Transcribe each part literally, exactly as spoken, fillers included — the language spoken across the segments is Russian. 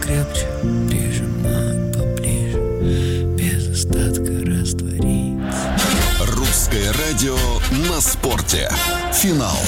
крепче, прижимать поближе, без остатка раствориться. Русское радио на спорте. Финал.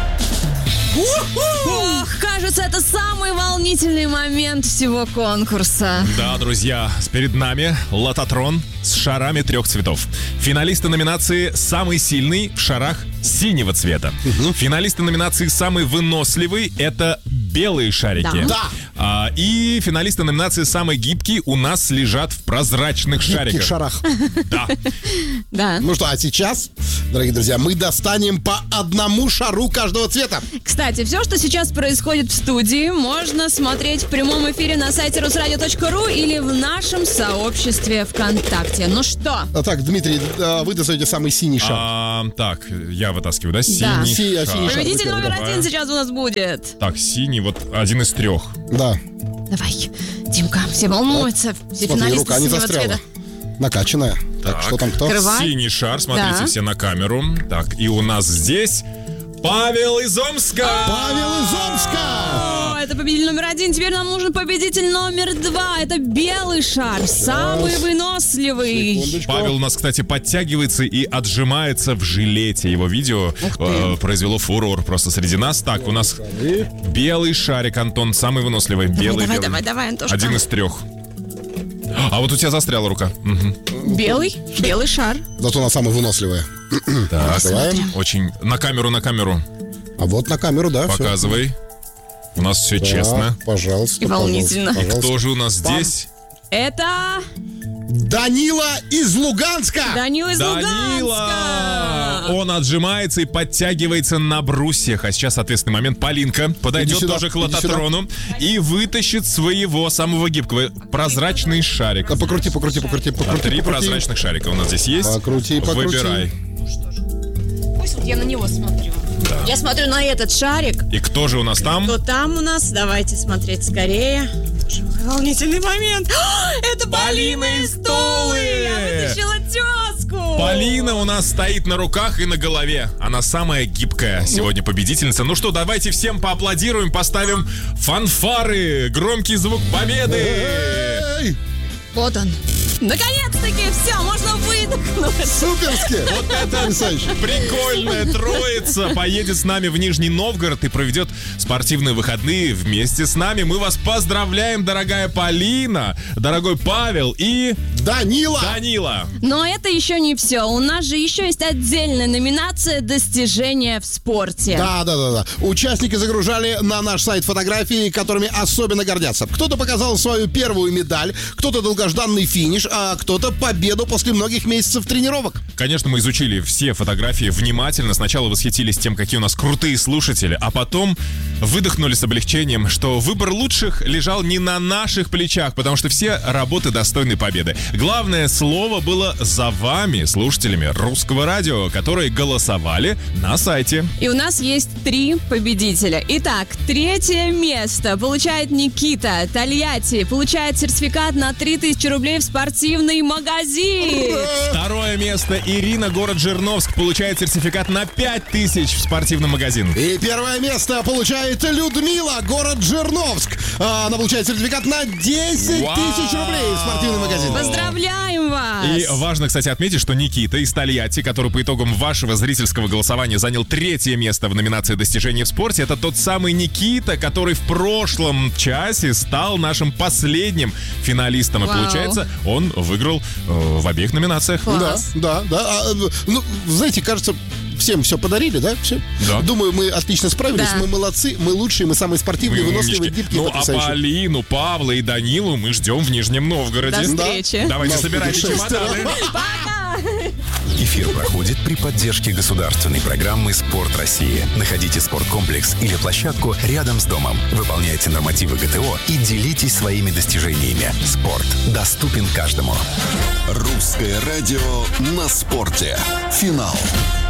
Ох, кажется, это самый волнительный момент всего конкурса. Да, друзья, перед нами лототрон с шарами трех цветов. Финалисты номинации «Самый сильный» в шарах синего цвета. Угу. Финалисты номинации «Самый выносливый» — это белые шарики. Да. А, и финалисты номинации «Самый гибкий» у нас лежат в прозрачных Гибких шариках. шарах. Да. Да. Ну что, а сейчас, дорогие друзья, мы достанем по одному шару каждого цвета. Кстати, все, что сейчас происходит в студии, можно смотреть в прямом эфире на сайте русрадио точка ру или в нашем сообществе ВКонтакте. Ну что? А так, Дмитрий, вы достаете самый синий шар. А, так, я вытаскиваю, да? Синий Да. Си- шар. синий шар. Победитель номер Давай. один сейчас у нас будет. Так, синий, вот один из трех. Да. Давай, Димка, все волнуются. Все Смотри, финалисты рука не синего застряла. цвета. Накачанная. Так, Так. что там кто? Открывай. Синий шар, смотрите Да. все на камеру. Так, и у нас здесь Павел из Омска. Павел из Омска! О, это победитель номер один. Теперь нам нужен победитель номер два. Это белый шар, самый выносливый. Секундочку. Павел у нас, кстати, подтягивается и отжимается в жилете. Его видео э, произвело фурор просто среди нас. Так, у нас белый шарик, Антон, самый выносливый. Белый, давай, белый. давай, давай, Антошка. Один из трех. А вот у тебя застряла рука. Мгм. Белый, белый шар. Зато она самая выносливая. Так, Открываем. очень... На камеру, на камеру. А вот на камеру, да, всё. Показывай. У нас все Так, честно. Пожалуйста. И волнительно. пожалуйста, пожалуйста. Кто же у нас Пам. здесь? Это Данила из Луганска! Данила из Данила! Луганска. Он отжимается и подтягивается на брусьях. А сейчас, соответственный момент, Полинка подойдет Иди сюда, тоже к иди лототрону и вытащит своего самого гибкого прозрачный шарик. Да, покрути, покрути, покрути, А покрути, три покрути. прозрачных шарика у нас здесь есть. Покрути, покрути. Выбирай. Пусть вот я на него смотрю. Я смотрю на этот шарик. И кто же у нас там? Кто там у нас? Давайте смотреть скорее. Боже мой, волнительный момент. О, это Полина из Тулы. Я вытащила тезку. Полина у нас стоит на руках и на голове. Она самая гибкая сегодня победительница. Ну что, давайте всем поаплодируем, поставим фанфары, громкий звук победы. Эй, Вот он. Наконец-таки все, можно выдохнуть. суперски! Вот это Потрясающе. прикольная троица поедет с нами в Нижний Новгород и проведет спортивные выходные вместе с нами. Мы вас поздравляем, дорогая Полина, дорогой Павел и Данила! Данила. Но это еще не все. У нас же еще есть отдельная номинация «Достижения в спорте». Да, да, да, да. Участники загружали на наш сайт фотографии, которыми особенно гордятся. Кто-то показал свою первую медаль, кто-то долгожданный финиш, а кто-то победу после многих месяцев тренировок. Конечно, мы изучили все фотографии внимательно. Сначала восхитились тем, какие у нас крутые слушатели, а потом выдохнули с облегчением, что выбор лучших лежал не на наших плечах, потому что все работы достойны победы. Главное слово было за вами, слушателями Русского радио, которые голосовали на сайте. И у нас есть три победителя. Итак, третье место получает Никита, Тольятти. Получает сертификат на три тысячи рублей в спортивный магазин. Второе место Ирина, город Жирновск, получает сертификат на пять тысяч в спортивный магазин. И первое место получает Людмила, город Жирновск. А, Она получает сертификат на десять тысяч рублей в спортивный магазин. Поздравляем вас! И важно, кстати, отметить, что Никита из Тольятти, который по итогам вашего зрительского голосования занял третье место в номинации «Достижения в спорте», это тот самый Никита, который в прошлом часе стал нашим последним финалистом. И Вау. получается, он выиграл э, в обеих номинациях. Класс. Да, да, да. А, ну, знаете, кажется, всем все подарили, да? Все? Да. Думаю, мы отлично справились. Да. Мы молодцы, мы лучшие, мы самые спортивные, Мы выносливые, умнички. гибкие, Ну, а потрясающие. Полину, Павла и Данилу мы ждем в Нижнем Новгороде. До Да. встречи. Давайте, Нас собирайте путешествие. чемоданы. Эфир проходит при поддержке государственной программы «Спорт России». Находите спорткомплекс или площадку рядом с домом. Выполняйте нормативы ГТО и делитесь своими достижениями. Спорт доступен каждому. Русское радио на спорте. Финал.